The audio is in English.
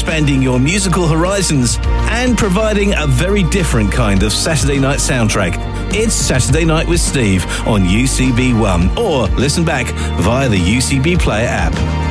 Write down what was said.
expanding your musical horizons and providing a very different kind of Saturday night soundtrack. It's Saturday Night with Steve on UCB One, or listen back via the UCB Player app.